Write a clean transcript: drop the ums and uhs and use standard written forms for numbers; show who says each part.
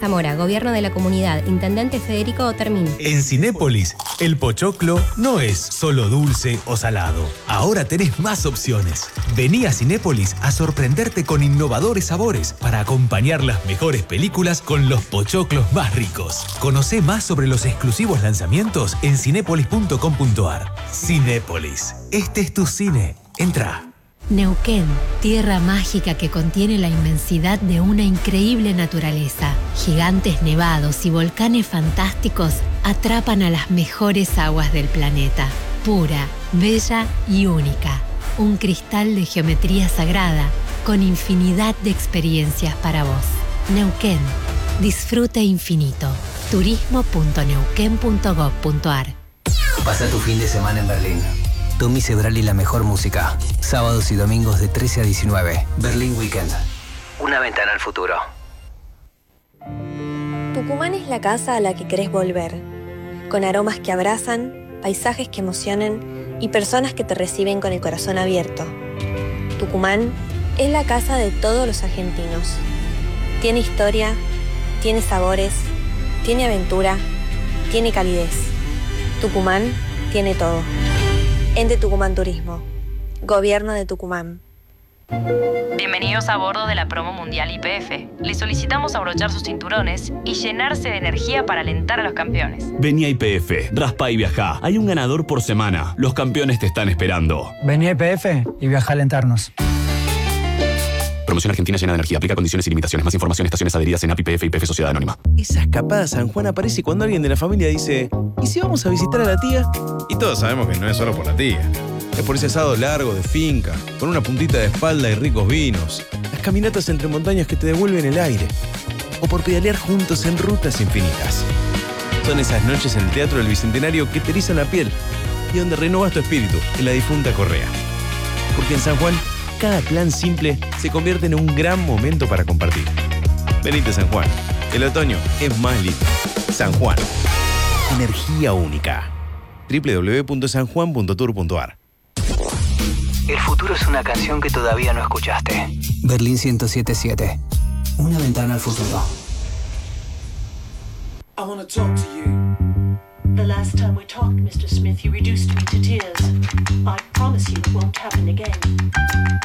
Speaker 1: Zamora, Gobierno de la Comunidad, Intendente Federico Otermin.
Speaker 2: En Cinépolis, el pochoclo no es solo dulce o salado. Ahora tenés más opciones. Vení a Cinépolis a sorprenderte con innovadores sabores para acompañar las mejores películas con los pochoclos más ricos. Conocé más sobre los exclusivos lanzamientos en cinépolis.com.ar. Cinépolis, este es tu cine. Entra.
Speaker 3: Neuquén, tierra mágica que contiene la inmensidad de una increíble naturaleza. Gigantes nevados y volcanes fantásticos atrapan a las mejores aguas del planeta. Pura, bella y única. Un cristal de geometría sagrada con infinidad de experiencias para vos. Neuquén, disfrute infinito. turismo.neuquén.gov.ar.
Speaker 4: Pasa tu fin de semana en Berlín. Tommy Sebral y la mejor música. Sábados y domingos de 13 a 19. Berlín Weekend. Una ventana al futuro.
Speaker 5: Tucumán es la casa a la que querés volver. Con aromas que abrazan, paisajes que emocionan y personas que te reciben con el corazón abierto. Tucumán es la casa de todos los argentinos. Tiene historia, tiene sabores, tiene aventura, tiene calidez. Tucumán tiene todo. Ente Tucumán Turismo. Gobierno de Tucumán.
Speaker 6: Bienvenidos a bordo de la promo mundial YPF. Les solicitamos abrochar sus cinturones y llenarse de energía para alentar a los campeones.
Speaker 7: Vení a YPF, raspa y viajá. Hay un ganador por semana. Los campeones te están esperando.
Speaker 8: Vení a YPF y viajá a alentarnos.
Speaker 7: Promoción argentina llena de energía. Aplica condiciones y limitaciones. Más información en estaciones adheridas en API, YPF y YPF Sociedad Anónima.
Speaker 9: Esa escapada a San Juan aparece cuando alguien de la familia dice: ¿y si vamos a visitar a la tía? Y todos sabemos que no es solo por la tía. Es por ese asado largo de finca, con una puntita de espalda y ricos vinos. Las caminatas entre montañas que te devuelven el aire. O por pedalear juntos en rutas infinitas. Son esas noches en el Teatro del Bicentenario que te erizan la piel y donde renovas tu espíritu en la difunta Correa. Porque en San Juan, cada plan simple se convierte en un gran momento para compartir. Venite San Juan. El otoño es más lindo. San Juan. Energía única. www.sanjuan.tour.ar.
Speaker 4: El futuro es una canción que todavía no escuchaste. Berlín 107.7. Una ventana al futuro.
Speaker 10: I want to talk to you. The last time we talked, Mr. Smith, you reduced me to tears. I promise you it won't happen again.